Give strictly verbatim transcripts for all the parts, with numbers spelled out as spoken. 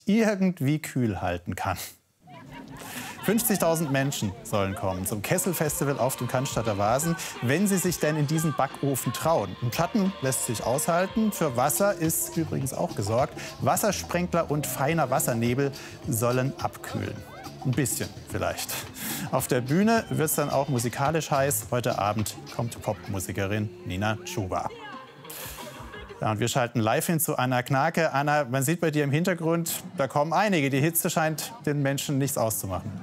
irgendwie kühl halten kann. fünfzigtausend Menschen sollen kommen zum Kessel-Festival auf dem Cannstatter Wasen, wenn sie sich denn in diesen Backofen trauen. Ein Platten lässt sich aushalten. Für Wasser ist übrigens auch gesorgt. Wassersprenkler und feiner Wassernebel sollen abkühlen. Ein bisschen vielleicht. Auf der Bühne wird es dann auch musikalisch heiß. Heute Abend kommt Popmusikerin Nina Chuba. Ja, und wir schalten live hin zu Anna Knake. Anna, man sieht bei dir im Hintergrund, da kommen einige. Die Hitze scheint den Menschen nichts auszumachen.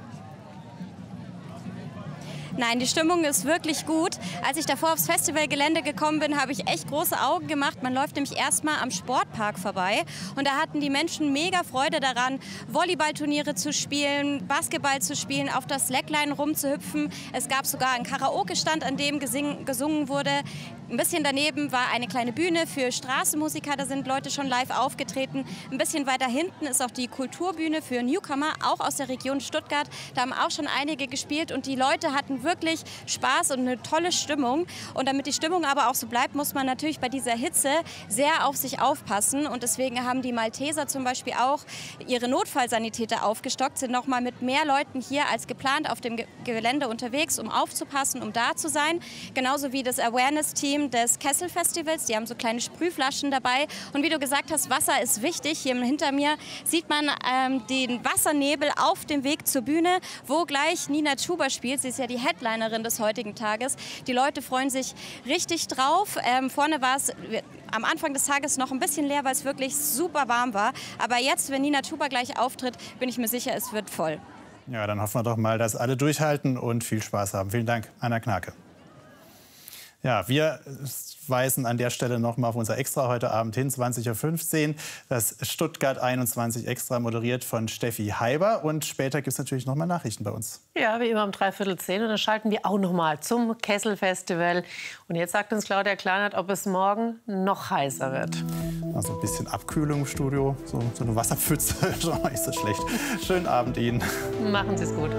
Nein, die Stimmung ist wirklich gut. Als ich davor aufs Festivalgelände gekommen bin, habe ich echt große Augen gemacht. Man läuft nämlich erstmal am Sportpark vorbei. Und da hatten die Menschen mega Freude daran, Volleyballturniere zu spielen, Basketball zu spielen, auf der Slackline rumzuhüpfen. Es gab sogar einen Karaoke-Stand, an dem gesing, gesungen wurde. Ein bisschen daneben war eine kleine Bühne für Straßenmusiker. Da sind Leute schon live aufgetreten. Ein bisschen weiter hinten ist auch die Kulturbühne für Newcomer, auch aus der Region Stuttgart. Da haben auch schon einige gespielt. Und die Leute hatten wirklich Spaß und eine tolle Stimmung. Und damit die Stimmung aber auch so bleibt, muss man natürlich bei dieser Hitze sehr auf sich aufpassen. Und deswegen haben die Malteser zum Beispiel auch ihre Notfallsanitäter aufgestockt, sind noch mal mit mehr Leuten hier als geplant auf dem Gelände unterwegs, um aufzupassen, um da zu sein. Genauso wie das Awareness-Team des Kessel-Festivals. Die haben so kleine Sprühflaschen dabei. Und wie du gesagt hast, Wasser ist wichtig. Hier hinter mir sieht man ähm, den Wassernebel auf dem Weg zur Bühne, wo gleich Nina Chuba spielt. Sie ist ja die Headlinerin des heutigen Tages. Die Leute freuen sich richtig drauf. Ähm, vorne war es am Anfang des Tages noch ein bisschen leer, weil es wirklich super warm war. Aber jetzt, wenn Nina Chuba gleich auftritt, bin ich mir sicher, es wird voll. Ja, dann hoffen wir doch mal, dass alle durchhalten und viel Spaß haben. Vielen Dank, Anna Knake. Ja, wir weisen an der Stelle noch mal auf unser Extra heute Abend hin, zwanzig Uhr fünfzehn. Das Stuttgart einundzwanzig Extra, moderiert von Steffi Heiber. Und später gibt es natürlich noch mal Nachrichten bei uns. Ja, wie immer um dreiviertel zehn. Und dann schalten wir auch noch mal zum Kessel-Festival. Und jetzt sagt uns Claudia Kleinert, ob es morgen noch heißer wird. Also ein bisschen Abkühlung im Studio, so, so eine Wasserpfütze, schon mal nicht so schlecht. Schönen Abend Ihnen. Machen Sie es gut.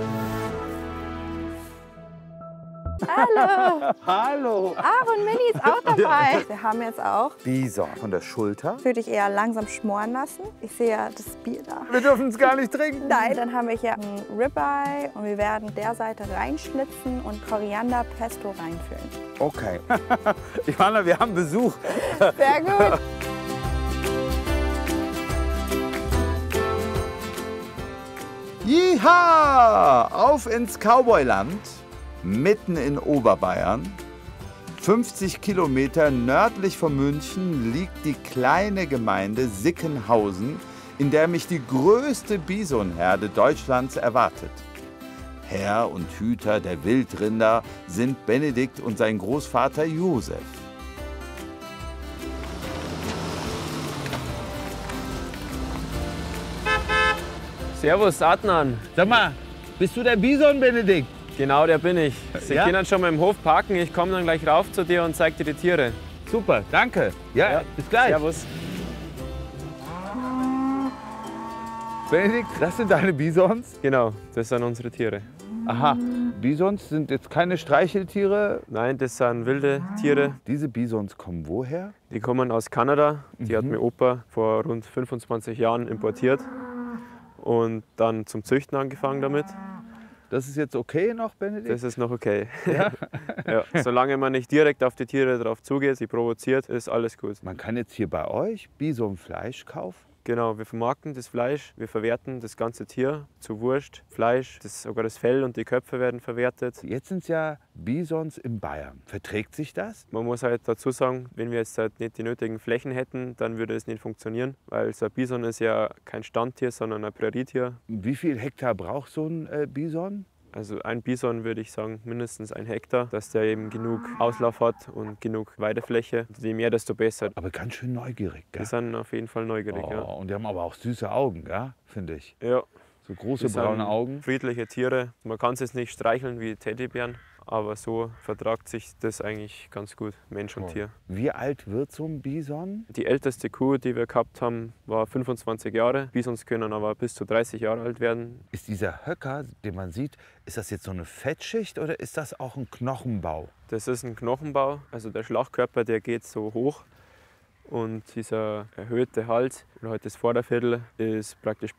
Hallo. Hallo. Aaron Milli ist auch dabei. Wir haben jetzt auch Bison von der Schulter. Würde ich eher langsam schmoren lassen. Ich sehe ja das Bier da. Wir dürfen es gar nicht trinken. Nein, dann haben wir hier ein Ribeye und wir werden der Seite reinschnitzen und Koriander Pesto reinfüllen. Okay. Johanna, wir haben Besuch. Sehr gut. Jiha! Auf ins Cowboyland. Mitten in Oberbayern. fünfzig Kilometer nördlich von München liegt die kleine Gemeinde Sickenhausen, in der mich die größte Bisonherde Deutschlands erwartet. Herr und Hüter der Wildrinder sind Benedikt und sein Großvater Josef. Servus, Adnan. Sag mal, bist du der Bison, Benedikt? Genau, der bin ich. Sie Ja? können schon mal im Hof parken. Ich komme dann gleich rauf zu dir und zeig dir die Tiere. Super, danke. Ja, Ja. bis gleich. Servus. Benedikt, das sind deine Bisons? Genau, das sind unsere Tiere. Aha, Bisons sind jetzt keine Streicheltiere. Nein, das sind wilde Tiere. Diese Bisons kommen woher? Die kommen aus Kanada. Die hat Mhm. mir Opa vor rund fünfundzwanzig Jahren importiert und dann zum Züchten angefangen damit. Das ist jetzt okay noch, Benedikt? Das ist noch okay. Ja? Ja, solange man nicht direkt auf die Tiere drauf zugeht, sie provoziert, ist alles gut. Man kann jetzt hier bei euch Bisonfleisch kaufen? Genau, wir vermarkten das Fleisch, wir verwerten das ganze Tier zu Wurst, Fleisch, das, sogar das Fell und die Köpfe werden verwertet. Jetzt sind es ja Bisons in Bayern. Verträgt sich das? Man muss halt dazu sagen, wenn wir jetzt halt nicht die nötigen Flächen hätten, dann würde es nicht funktionieren, weil so ein Bison ist ja kein Standtier, sondern ein Prärietier. Wie viel Hektar braucht so ein äh, Bison? Also ein Bison würde ich sagen mindestens ein Hektar, dass der eben genug Auslauf hat und genug Weidefläche. Je mehr, desto besser. Aber ganz schön neugierig, gell? Die sind auf jeden Fall neugierig, Oh, ja. und die haben aber auch süße Augen, gell? Finde ich. Ja. So große Die sind braune Augen. Friedliche Tiere. Man kann es jetzt nicht streicheln wie Teddybären, aber so vertragt sich das eigentlich ganz gut, Mensch und Oh. Tier. Wie alt wird so ein Bison? Die älteste Kuh, die wir gehabt haben, war fünfundzwanzig Jahre. Bisons können aber bis zu dreißig Jahre alt werden. Ist dieser Höcker, den man sieht, ist das jetzt so eine Fettschicht oder ist das auch ein Knochenbau? Das ist ein Knochenbau, also der Schlachtkörper, der geht so hoch und dieser erhöhte Hals oder halt das Vorderviertel ist praktisch